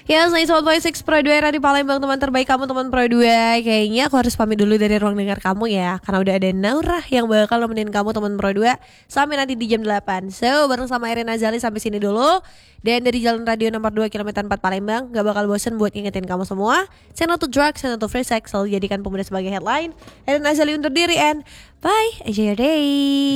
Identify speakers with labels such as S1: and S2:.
S1: Ya, selain Sobat Boy Six Pro 2 di Palembang, teman terbaik kamu, teman Pro 2. Kayaknya aku harus pamit dulu dari ruang dengar kamu ya, karena udah ada Naura yang bakal nemenin kamu, teman Pro 2, sampai nanti di jam 8. So, bareng sama Erin Azali sampai sini dulu. Dan dari Jalan Radio nomor 2 kilometer 4 Palembang, gak bakal bosen buat ngingetin kamu semua. Say no to drugs, say no to free sex, selalu jadikan pemuda sebagai headline. Erin Azali undur diri and bye, enjoy your day.